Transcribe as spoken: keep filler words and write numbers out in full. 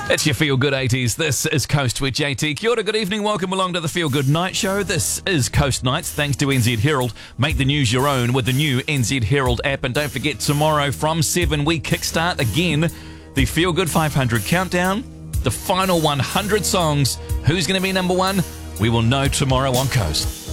It's your Feel Good eighties. This is Coast with J T. Kia ora, good evening. Welcome along to the Feel Good Night Show. This is Coast Nights, thanks to N Z Herald. Make the news your own with the new N Z Herald app. And don't forget, tomorrow from seven, we kickstart again the Feel Good five hundred countdown. The final one hundred songs. Who's going to be number one? We will know tomorrow on Coast.